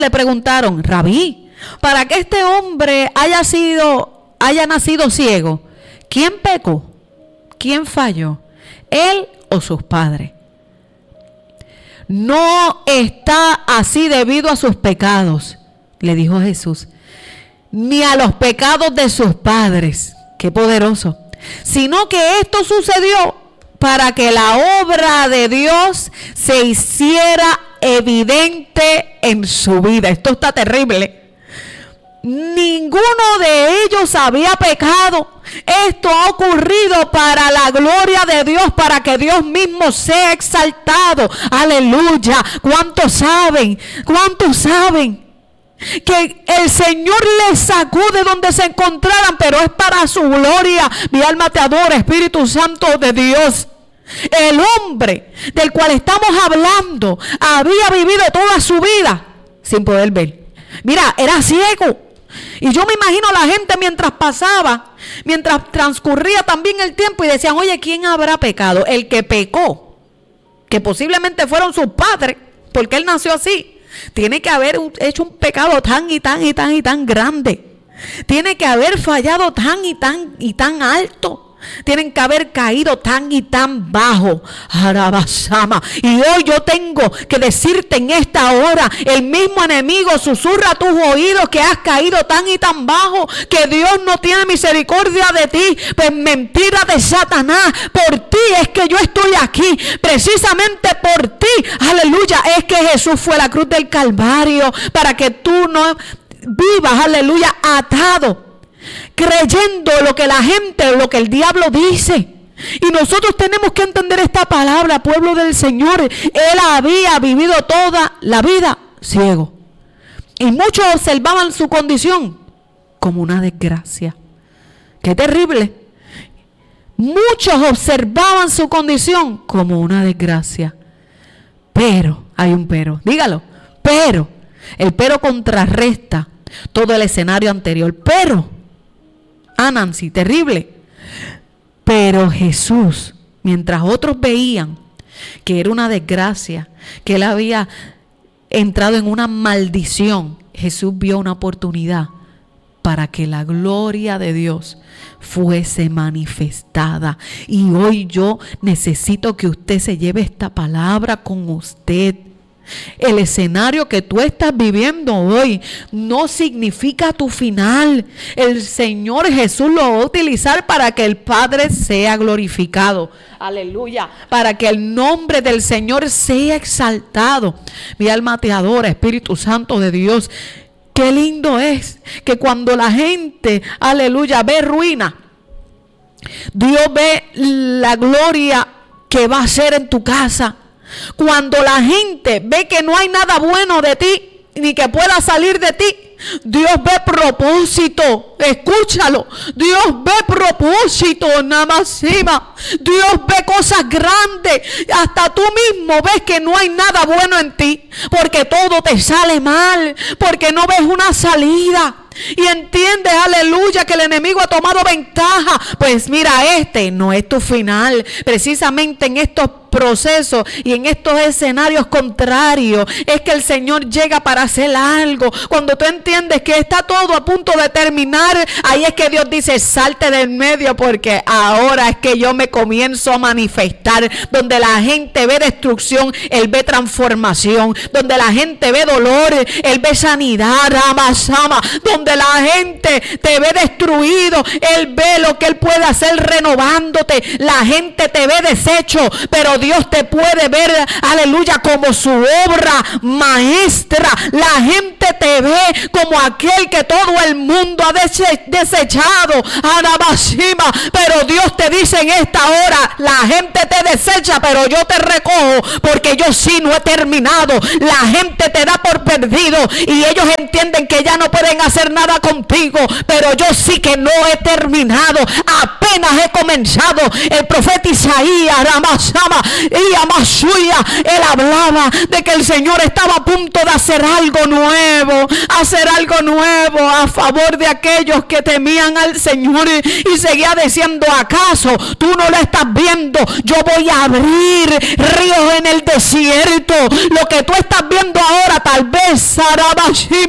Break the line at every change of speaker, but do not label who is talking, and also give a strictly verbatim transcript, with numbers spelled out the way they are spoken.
le preguntaron: Rabí, para que este hombre haya sido, haya nacido ciego, ¿quién pecó? ¿Quién falló? ¿Él o sus padres? No está así debido a sus pecados, le dijo Jesús, ni a los pecados de sus padres. Qué poderoso. Sino que esto sucedió para que la obra de Dios se hiciera evidente en su vida. Esto está terrible. Ninguno de ellos había pecado. Esto ha ocurrido para la gloria de Dios, para que Dios mismo sea exaltado. Aleluya. ¿Cuántos saben? ¿Cuántos saben que el Señor les sacó de donde se encontraran, pero es para su gloria? Mi alma te adora, Espíritu Santo de Dios. El hombre del cual estamos hablando había vivido toda su vida sin poder ver. Mira, era ciego. Y yo me imagino a la gente mientras pasaba, mientras transcurría también el tiempo, y decían: oye, ¿quién habrá pecado? El que pecó, que posiblemente fueron sus padres, porque él nació así. Tiene que haber hecho un pecado tan y tan y tan y tan grande. Tiene que haber fallado tan y tan y tan alto. Tienen que haber caído tan y tan bajo. Arabasama. Y hoy yo tengo que decirte en esta hora: el mismo enemigo susurra a tus oídos que has caído tan y tan bajo, que Dios no tiene misericordia de ti. Pues mentira de Satanás. Por ti es que yo estoy aquí, precisamente por ti. Aleluya. Es que Jesús fue a la cruz del Calvario para que tú no vivas, aleluya, atado, creyendo lo que la gente, lo que el diablo dice. Y nosotros tenemos que entender esta palabra, pueblo del Señor. Él había vivido toda la vida ciego, y muchos observaban su condición como una desgracia. ¡Qué terrible! Muchos observaban su condición como una desgracia. Pero, hay un pero, dígalo, pero, el pero contrarresta todo el escenario anterior. Pero, ah, Nancy, terrible. Pero Jesús, mientras otros veían que era una desgracia, que él había entrado en una maldición, Jesús vio una oportunidad para que la gloria de Dios fuese manifestada. Y hoy yo necesito que usted se lleve esta palabra con usted. El escenario que tú estás viviendo hoy no significa tu final. El Señor Jesús lo va a utilizar para que el Padre sea glorificado. Aleluya. Para que el nombre del Señor sea exaltado. Mi alma te adora, Espíritu Santo de Dios. Qué lindo es que cuando la gente, aleluya, ve ruina, Dios ve la gloria que va a hacer en tu casa. Cuando la gente ve que no hay nada bueno de ti, ni que pueda salir de ti, Dios ve propósito. Escúchalo. Dios ve propósito. Namasima. Dios ve cosas grandes. Hasta tú mismo ves que no hay nada bueno en ti, porque todo te sale mal, porque no ves una salida. Y entiendes, aleluya, que el enemigo ha tomado ventaja. Pues mira, este no es tu final. Precisamente en estos procesos y en estos escenarios contrarios es que el Señor llega para hacer algo. Cuando tú entiendes que está todo a punto de terminar, ahí es que Dios dice: salte del medio, porque ahora es que yo me comienzo a manifestar. Donde la gente ve destrucción, Él ve transformación. Donde la gente ve dolor, Él ve sanidad. Ramasama. Donde la gente te ve destruido, Él ve lo que Él puede hacer renovándote. La gente te ve deshecho, pero Dios te puede ver, aleluya, como su obra maestra. La gente te ve como aquel que todo el mundo ha desechado. Arabashima. Pero Dios te dice en esta hora: la gente te desecha, pero yo te recojo, porque yo sí no he terminado. La gente te da por perdido y ellos entienden que ya no pueden hacer nada contigo, pero yo sí que no he terminado. Apenas he comenzado. El profeta Isaías, Ramasama y Amasuya, él hablaba de que el Señor estaba a punto de hacer algo nuevo. hacer algo nuevo a favor de aquellos que temían al Señor. Y, y seguía diciendo, ¿acaso tú no lo estás viendo? Yo voy a abrir ríos en el desierto. Lo que tú estás viendo ahora tal vez, Sarabashim,